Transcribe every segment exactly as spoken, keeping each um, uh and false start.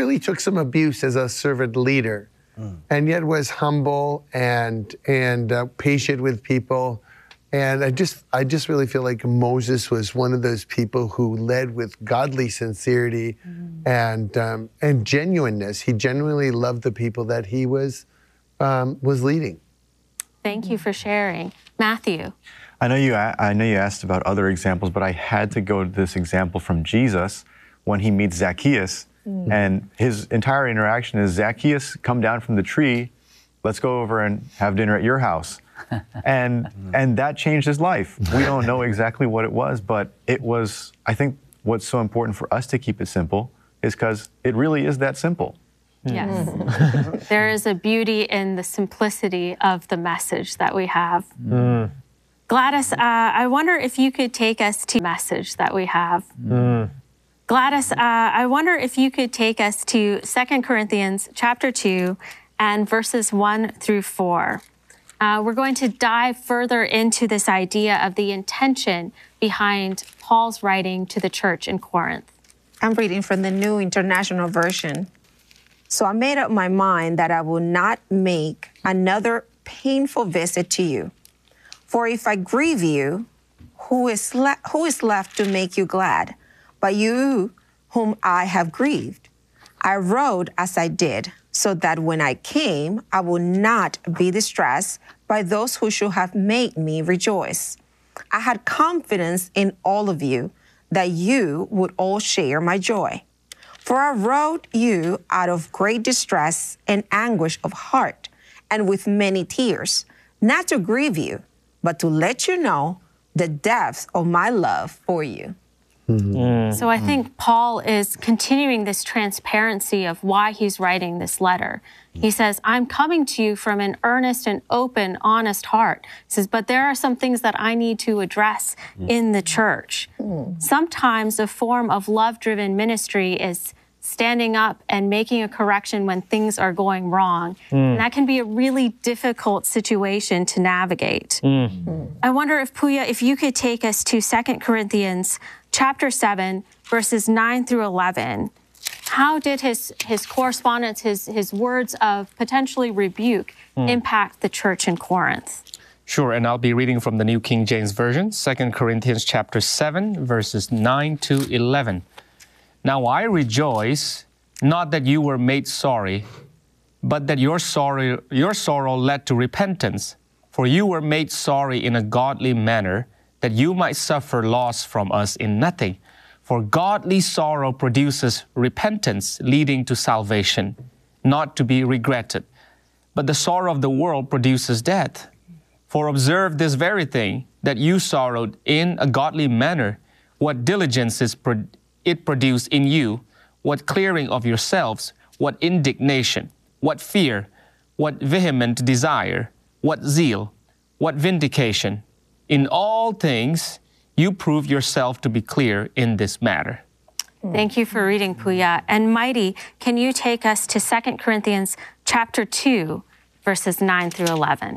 really took some abuse as a servant leader, mm. and yet was humble and and uh, patient with people. And I just I just really feel like Moses was one of those people who led with godly sincerity mm. and um, and genuineness. He genuinely loved the people that he was um, was leading. Thank you for sharing, Matthew. I know you. I know you asked about other examples, but I had to go to this example from Jesus when he meets Zacchaeus, mm. and his entire interaction is, Zacchaeus, come down from the tree. Let's go over and have dinner at your house. and and that changed his life. We don't know exactly what it was, but it was. I think what's so important for us to keep it simple is because it really is that simple. Yes. Mm. There is a beauty in the simplicity of the message that we have. Mm. Gladys, uh, I wonder if you could take us to the message that we have. Mm. Gladys, uh, I wonder if you could take us to Second Corinthians chapter two and verses one through four. Uh, we're going to dive further into this idea of the intention behind Paul's writing to the church in Corinth. I'm reading from the New International Version. So I made up my mind that I will not make another painful visit to you. For if I grieve you, who is, le- who is left to make you glad? But you whom I have grieved. I wrote as I did, so that when I came, I will not be distressed by those who should have made me rejoice. I had confidence in all of you that you would all share my joy. For I wrote you out of great distress and anguish of heart, and with many tears, not to grieve you, but to let you know the depths of my love for you. Mm-hmm. So I think Paul is continuing this transparency of why he's writing this letter. He says, I'm coming to you from an earnest and open, honest heart. He says, but there are some things that I need to address in the church. Sometimes a form of love-driven ministry is standing up and making a correction when things are going wrong. Mm. And that can be a really difficult situation to navigate. Mm. Mm. I wonder if, Puya, if you could take us to Second Corinthians chapter seven, verses nine through eleven. How did his, his correspondence, his, his words of potentially rebuke mm. impact the church in Corinth? Sure, and I'll be reading from the New King James Version, Second Corinthians chapter seven, verses nine to eleven. Now I rejoice, not that you were made sorry, but that your sorrow, your sorrow led to repentance. For you were made sorry in a godly manner, that you might suffer loss from us in nothing. For godly sorrow produces repentance, leading to salvation, not to be regretted. But the sorrow of the world produces death. For observe this very thing, that you sorrowed in a godly manner, what diligence is pro- it produced in you, what clearing of yourselves, what indignation, what fear, what vehement desire, what zeal, what vindication. In all things, you prove yourself to be clear in this matter. Thank you for reading, Puya. And Mighty, can you take us to Second Corinthians chapter two, verses nine through eleven?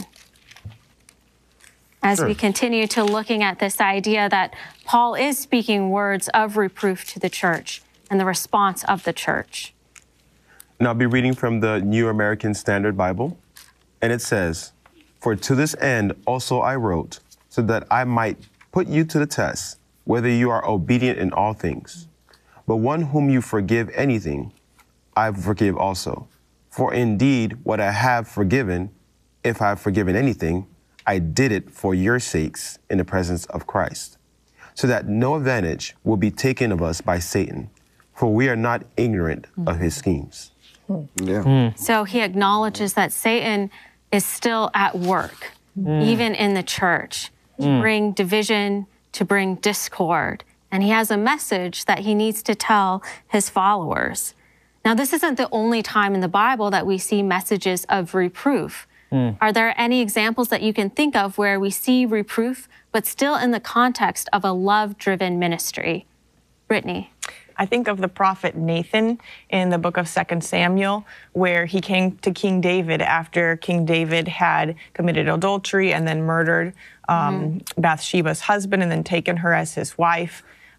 As sure. we continue to looking at this idea that Paul is speaking words of reproof to the church and the response of the church. And I'll be reading from the New American Standard Bible. And it says, for to this end also I wrote, so that I might put you to the test, whether you are obedient in all things. But one whom you forgive anything, I forgive also. For indeed, what I have forgiven, if I have forgiven anything, I did it for your sakes in the presence of Christ, so that no advantage will be taken of us by Satan, for we are not ignorant mm. of his schemes. Mm. Yeah. Mm. So he acknowledges that Satan is still at work, mm. even in the church, to mm. bring division, to bring discord. And he has a message that he needs to tell his followers. Now, this isn't the only time in the Bible that we see messages of reproof. Mm. Are there any examples that you can think of where we see reproof, but still in the context of a love-driven ministry? Brittany. I think of the prophet Nathan in the book of Second Samuel, where he came to King David after King David had committed adultery and then murdered um, mm-hmm. Bathsheba's husband and then taken her as his wife.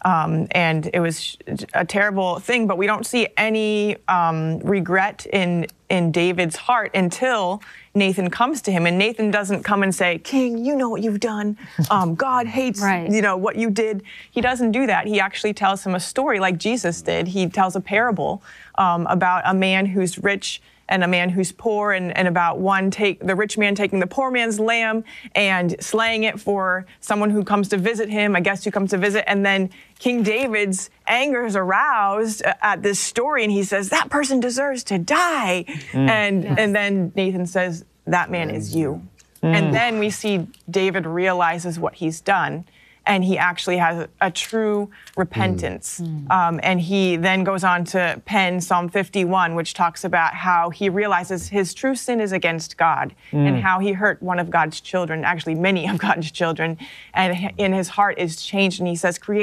Um, and it was a terrible thing, but we don't see any um, regret in in David's heart until Nathan comes to him. And Nathan doesn't come and say, King, you know what you've done. Um, God hates, Right. you know, what you did. He doesn't do that. He actually tells him a story like Jesus did. He tells a parable um, about a man who's rich and a man who's poor, and, and about one take the rich man taking the poor man's lamb and slaying it for someone who comes to visit him, a guest who comes to visit. And then King David's anger is aroused at this story, and he says, that person deserves to die. Mm. And, yes. and then Nathan says, that man is you. Mm. And then we see David realizes what he's done, and he actually has a true repentance. Mm. Um, and he then goes on to pen Psalm fifty-one, which talks about how he realizes his true sin is against God, mm. and how he hurt one of God's children, actually many of God's children, and in his heart is changed, and he says, create